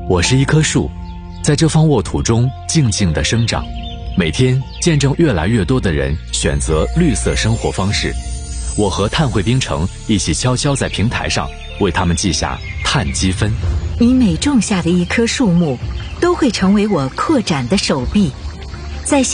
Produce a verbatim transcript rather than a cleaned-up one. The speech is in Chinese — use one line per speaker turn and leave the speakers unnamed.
我是一棵树，在这方沃土中静静地生长，每天见证越来越多的人选择绿色生活方式。我和碳汇冰城一起悄悄在平台上为他们记下碳积分。
你每种下的一棵树木，都会成为我扩展的手臂。在